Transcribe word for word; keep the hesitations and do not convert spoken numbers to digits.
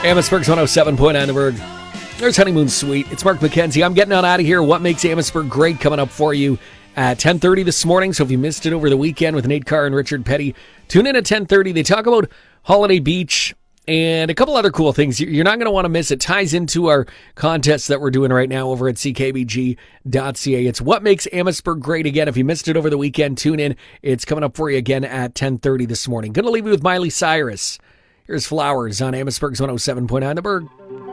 Amherstburg's one oh seven point nine The Bird. There's Honeymoon Suite. It's Mark McKenzie. I'm getting on out of here. What makes Amherstburg great coming up for you at ten thirty this morning. So if you missed it over the weekend with Nate Carr and Richard Petty, tune in at ten thirty. They talk about Holiday Beach and a couple other cool things. You're not going to want to miss it. Ties into our contest that we're doing right now over at c k b g dot c a. It's What Makes Amherstburg Great. Again, if you missed it over the weekend, tune in. It's coming up for you again at ten thirty this morning. Going to leave you with Miley Cyrus. Here's Flowers on Amherstburg's one oh seven point nine The Bird.